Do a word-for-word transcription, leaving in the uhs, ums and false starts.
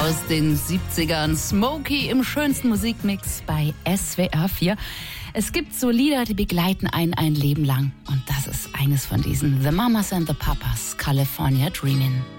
aus den siebzigern. Smokey im schönsten Musikmix bei S W R vier. Es gibt so Lieder, die begleiten einen ein Leben lang. Und das ist eines von diesen. The Mamas and the Papas, California Dreamin'.